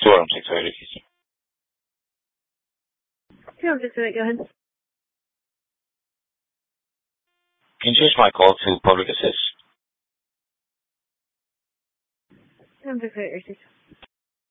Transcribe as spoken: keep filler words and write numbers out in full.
Sure, I'm six eight eight. Two hundred six eight, go ahead. Can you change my call to public assist? Two hundred six eight,